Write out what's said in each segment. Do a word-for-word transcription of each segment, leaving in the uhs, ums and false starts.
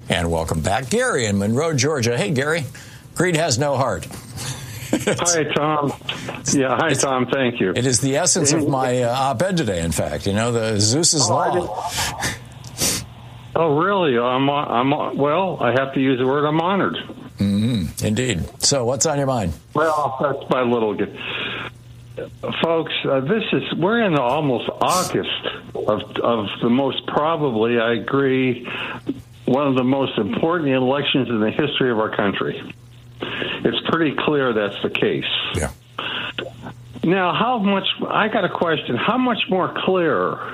And welcome back, Gary in Monroe, Georgia. Hey, Gary, greed has no heart. Hi, Tom. Yeah, hi, Tom. Thank you. It is the essence of my uh, op-ed today, in fact. You know, the Zeus's oh, law. Oh, really? I'm, I'm, well, I have to use the word I'm honored. Mm-hmm. Indeed. So what's on your mind? Well, that's my little gift. Folks, uh, this is, we're in almost August of, of the most probably, I agree, one of the most important elections in the history of our country. It's pretty clear that's the case. Yeah. Now, how much, I got a question, how much more clear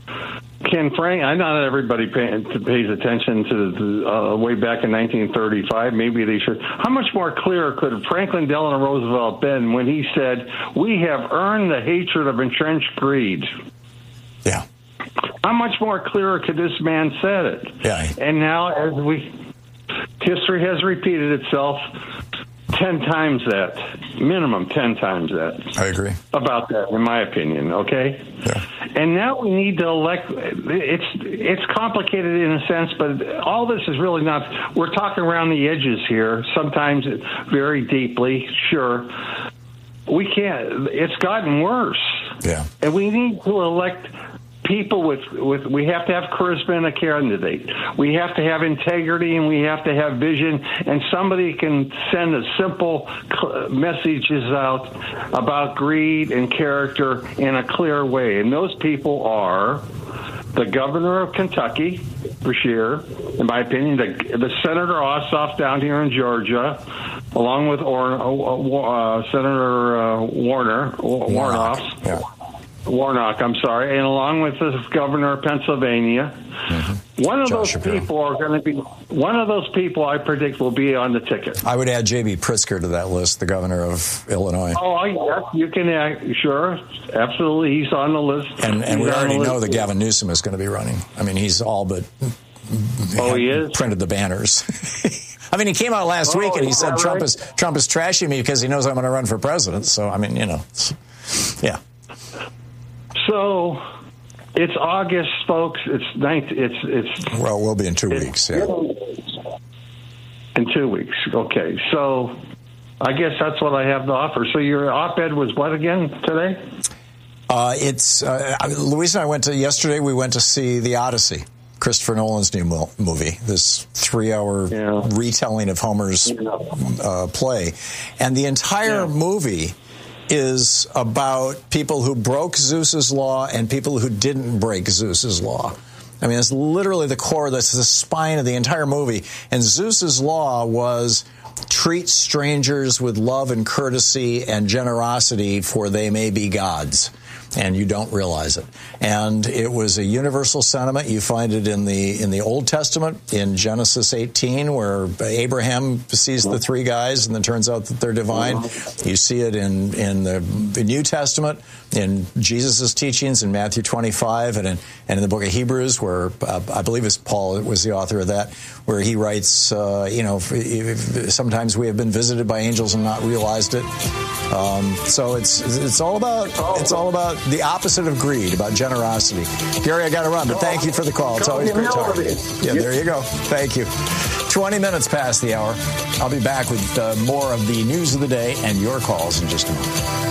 can Frank, I know not everybody pay, pays attention to the, uh, way back in nineteen thirty-five, maybe they should. How much more clear could Franklin Delano Roosevelt been when he said, we have earned the hatred of entrenched greed? Yeah. How much more clearer could this man said it? Yeah. And now as we, history has repeated itself ten times that, minimum ten times that. I agree. About that, in my opinion, okay? Yeah. And now we need to elect, it's it's complicated in a sense, but all this is really not, we're talking around the edges here, sometimes very deeply, sure. We can't, it's gotten worse. Yeah. And we need to elect people with, with, we have to have charisma in a candidate. We have to have integrity and we have to have vision. And somebody can send a simple messages out about greed and character in a clear way. And those people are the governor of Kentucky, Beshear, in my opinion, the, the Senator Ossoff down here in Georgia, along with or, uh, Senator uh, Warner, Warnock. Yeah. Warnock, I'm sorry, and along with the governor of Pennsylvania. Mm-hmm. One of John those Shapiro. people are going to be, one of those people I predict will be on the ticket. I would add J B Pritzker to that list, the governor of Illinois. Oh, yes, you can add, sure, absolutely, he's on the list. And, and we already know that list. Gavin Newsom is going to be running. I mean, he's all but oh, he is? printed the banners. I mean, he came out last oh, week and he said Trump right? is Trump is trashing me because he knows I'm going to run for president. So, I mean, you know, yeah. So it's August, folks. It's ninth. It's it's. Well, we'll be in two weeks. Yeah. In two weeks. Okay. So I guess that's what I have to offer. So your op-ed was what again today? Uh, it's uh, Louise and I went to yesterday. We went to see The Odyssey, Christopher Nolan's new movie. This three-hour yeah. retelling of Homer's yeah. uh, play, and the entire yeah. movie is about people who broke Zeus's law and people who didn't break Zeus's law. I mean, it's literally the core, that's the spine of the entire movie. And Zeus's law was treat strangers with love and courtesy and generosity, for they may be gods. And you don't realize it. And it was a universal sentiment. You find it in the in the Old Testament, in Genesis eighteen, where Abraham sees the three guys and then turns out that they're divine. You see it in, in the, the New Testament, in Jesus' teachings in Matthew twenty-five, and in, and in the book of Hebrews, where uh, I believe it's Paul was the author of that, where he writes, uh, you know, sometimes we have been visited by angels and not realized it. Um, so it's it's all about it's all about the opposite of greed, about generosity. Gary, I got to run, but thank you for the call. It's always great talking. Yeah, there you go. Thank you. twenty minutes past the hour. I'll be back with uh, more of the news of the day and your calls in just a moment.